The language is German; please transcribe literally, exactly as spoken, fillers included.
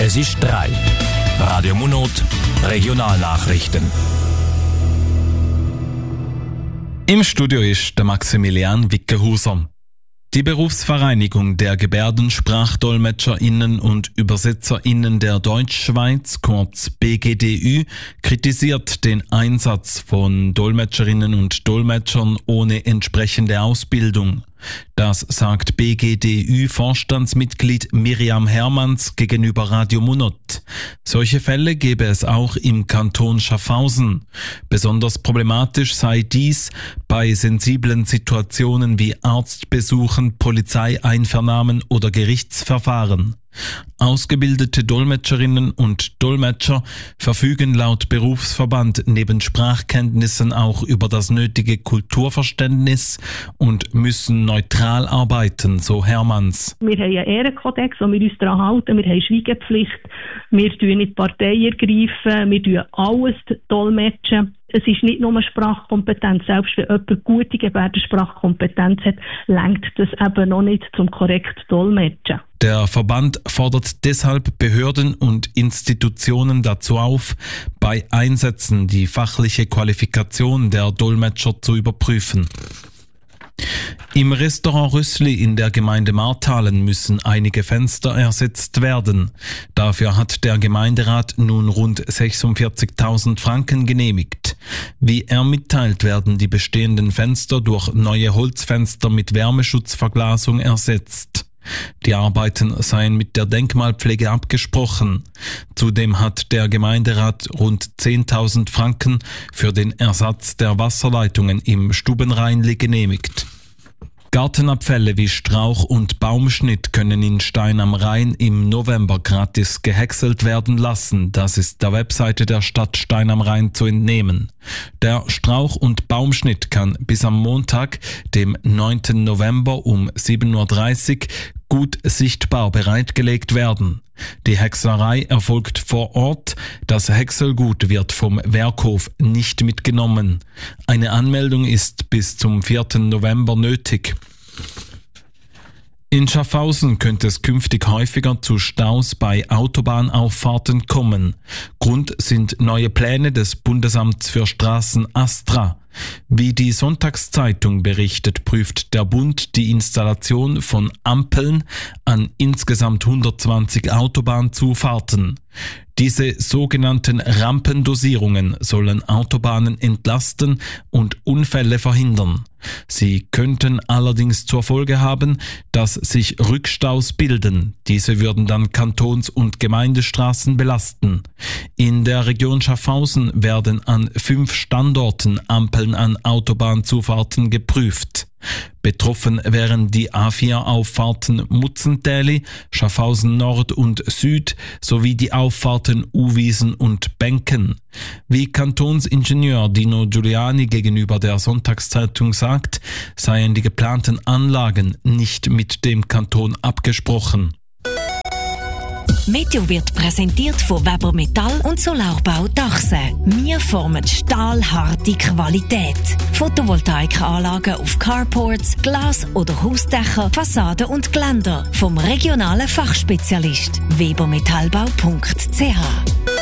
Es ist drei. Radio Munot, Regionalnachrichten. Im Studio ist der Maximilian Wickehuser. Die Berufsvereinigung der GebärdensprachdolmetscherInnen und ÜbersetzerInnen der Deutschschweiz, kurz B G D Ü, kritisiert den Einsatz von Dolmetscherinnen und Dolmetschern ohne entsprechende Ausbildung. Das sagt B G D Ü-Vorstandsmitglied Miriam Hermanns gegenüber Radio Munot. Solche Fälle gebe es auch im Kanton Schaffhausen. Besonders problematisch sei dies bei sensiblen Situationen wie Arztbesuchen, Polizeieinvernahmen oder Gerichtsverfahren. Ausgebildete Dolmetscherinnen und Dolmetscher verfügen laut Berufsverband neben Sprachkenntnissen auch über das nötige Kulturverständnis und müssen neutral arbeiten, so Hermanns. Wir haben einen Ehrenkodex, wo wir uns daran halten. Wir haben Schweigepflicht. Wir tun nicht Partei ergreifen. Wir tun alles dolmetschen. Es ist nicht nur Sprachkompetenz. Selbst wenn jemand gute Gebärdensprachkompetenz hat, reicht das eben noch nicht zum korrekt Dolmetschen. Der Verband fordert deshalb Behörden und Institutionen dazu auf, bei Einsätzen die fachliche Qualifikation der Dolmetscher zu überprüfen. Im Restaurant Rüssli in der Gemeinde Marthalen müssen einige Fenster ersetzt werden. Dafür hat der Gemeinderat nun rund sechsundvierzigtausend Franken genehmigt. Wie er mitteilt, werden die bestehenden Fenster durch neue Holzfenster mit Wärmeschutzverglasung ersetzt. Die Arbeiten seien mit der Denkmalpflege abgesprochen. Zudem hat der Gemeinderat rund zehntausend Franken für den Ersatz der Wasserleitungen im Stubenrheinli genehmigt. Gartenabfälle wie Strauch- und Baumschnitt können in Stein am Rhein im November gratis gehäckselt werden lassen. Das ist der Webseite der Stadt Stein am Rhein zu entnehmen. Der Strauch- und Baumschnitt kann bis am Montag, dem neunten November um sieben Uhr dreißig gut sichtbar bereitgelegt werden. Die Häckslerei erfolgt vor Ort. Das Häckselgut wird vom Werkhof nicht mitgenommen. Eine Anmeldung ist bis zum vierten November nötig. In Schaffhausen könnte es künftig häufiger zu Staus bei Autobahnauffahrten kommen. Grund sind neue Pläne des Bundesamts für Straßen ASTRA. Wie die Sonntagszeitung berichtet, prüft der Bund die Installation von Ampeln an insgesamt hundertzwanzig Autobahnzufahrten. Diese sogenannten Rampendosierungen sollen Autobahnen entlasten und Unfälle verhindern. Sie könnten allerdings zur Folge haben, dass sich Rückstaus bilden. Diese würden dann Kantons- und Gemeindestraßen belasten. In der Region Schaffhausen werden an fünf Standorten Ampeln an Autobahnzufahrten geprüft. Betroffen wären die A vier Auffahrten Mutzentäli, Schaffhausen Nord und Süd sowie die Auffahrten Uwiesen und Benken. Wie Kantonsingenieur Dino Giuliani gegenüber der Sonntagszeitung sagt, seien die geplanten Anlagen nicht mit dem Kanton abgesprochen. Meteo wird präsentiert von Weber Metall und Solarbau Dachse. Wir formen stahlharte Qualität. Photovoltaikanlagen auf Carports, Glas- oder Hausdächer, Fassaden und Geländer. Vom regionalen Fachspezialist weber metallbau punkt c h.